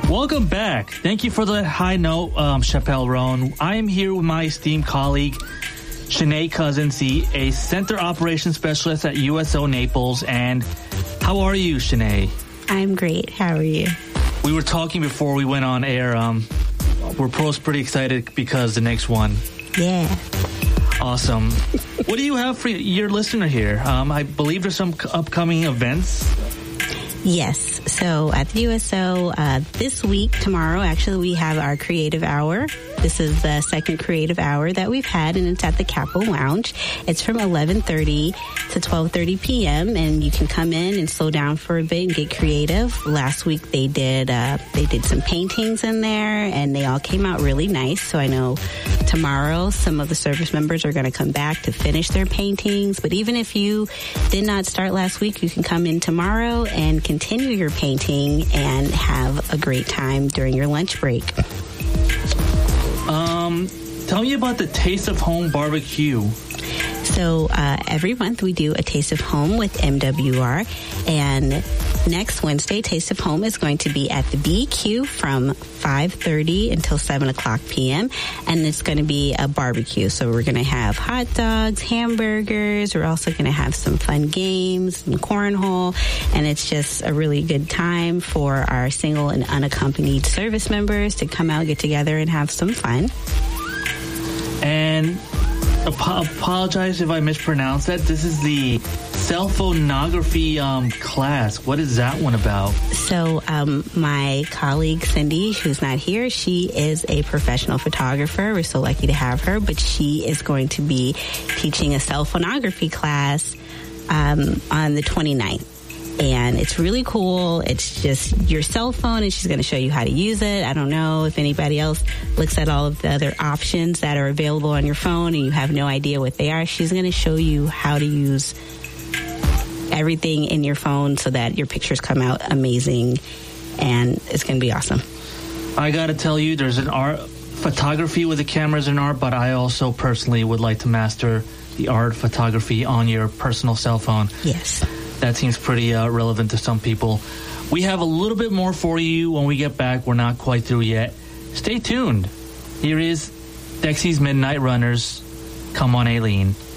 Welcome back. Thank you for the high note, Chappelle Roan. I am here with my esteemed colleague, Shanae Cousins, a Center Operations Specialist at USO Naples. And how are you, Shanae? I'm great. How are you? We were talking before we went on air. We're both pretty excited because the next one. Yeah. Awesome. What do you have for your listener here? I believe there's some upcoming events. Yes. So at the USO, this week, tomorrow, actually, we have our Creative Hour. This is the second Creative Hour that we've had, and it's at the Capitol Lounge. It's from 11:30 to 12:30 p.m., and you can come in and slow down for a bit and get creative. Last week, they did some paintings in there, and they all came out really nice. So I know tomorrow, some of the service members are going to come back to finish their paintings. But even if you did not start last week, you can come in tomorrow and continue your painting and have a great time during your lunch break. Tell me about the Taste of Home barbecue. So every month we do a Taste of Home with MWR, and next Wednesday, Taste of Home is going to be at the BQ from 5:30 until 7 o'clock p.m., and it's going to be a barbecue. So we're going to have hot dogs, hamburgers. We're also going to have some fun games and cornhole, and it's just a really good time for our single and unaccompanied service members to come out, get together, and have some fun. And apologize if I mispronounced that. This is the cell phonography class. What is that one about? So my colleague Cindy, who's not here, she is a professional photographer. We're so lucky to have her, but she is going to be teaching a cell phonography class on the 29th. And it's really cool. It's just your cell phone, and she's going to show you how to use it. I don't know if anybody else looks at all of the other options that are available on your phone and you have no idea what they are. She's going to show you how to use everything in your phone so that your pictures come out amazing, and it's going to be awesome. I got to tell you, there's an art. Photography with a camera is an art, but I also personally would like to master the art photography on your personal cell phone. Yes. That seems pretty relevant to some people. We have a little bit more for you when we get back. We're not quite through yet. Stay tuned. Here is Dexy's Midnight Runners. Come on, Aileen.